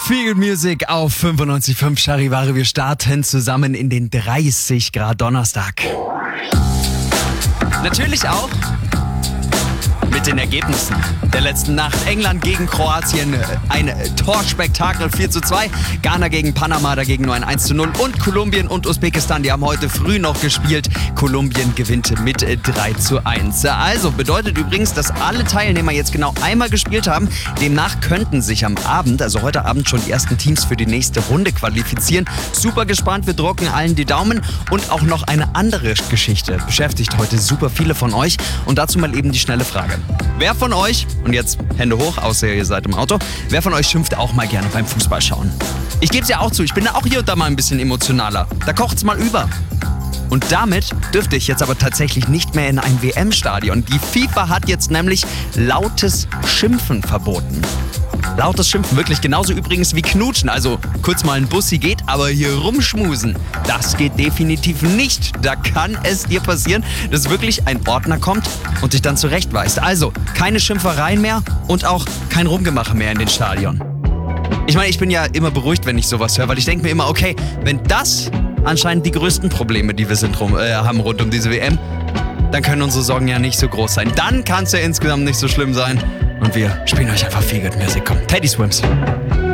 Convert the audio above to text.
Feel Good Music auf 95.5 Charivari. Wir starten zusammen in den 30 Grad Donnerstag. Natürlich auch mit den Ergebnissen der letzten Nacht. England gegen Kroatien, ein Torspektakel 4:2. Ghana gegen Panama, dagegen nur ein 1:0. Und Kolumbien und Usbekistan, die haben heute früh noch gespielt. Kolumbien gewinnt mit 3:1. Also bedeutet übrigens, dass alle Teilnehmer jetzt genau einmal gespielt haben. Demnach könnten sich am Abend, also heute Abend, schon die ersten Teams für die nächste Runde qualifizieren. Super gespannt, wir drücken allen die Daumen. Und auch noch eine andere Geschichte beschäftigt heute super viele von euch. Und dazu mal eben die schnelle Frage. Wer von euch, und jetzt Hände hoch, außer ihr seid im Auto, wer von euch schimpft auch mal gerne beim Fußball schauen? Ich gebe es ja auch zu, ich bin da auch hier und da mal ein bisschen emotionaler. Da kocht's mal über. Und damit dürfte ich jetzt aber tatsächlich nicht mehr in ein WM-Stadion. Die FIFA hat jetzt nämlich lautes Schimpfen verboten. Lautes Schimpfen, wirklich genauso übrigens wie Knutschen. Also kurz mal ein Bussi geht, aber hier rumschmusen, das geht definitiv nicht. Da kann es dir passieren, dass wirklich ein Ordner kommt und dich dann zurechtweist. Also keine Schimpfereien mehr und auch kein Rumgemache mehr in den Stadion. Ich meine, ich bin ja immer beruhigt, wenn ich sowas höre, weil ich denke mir immer, okay, wenn das anscheinend die größten Probleme, die wir haben rund um diese WM, dann können unsere Sorgen ja nicht so groß sein. Dann kann es ja insgesamt nicht so schlimm sein. Und wir spielen euch einfach Feel Good Music. Komm, Teddy Swims.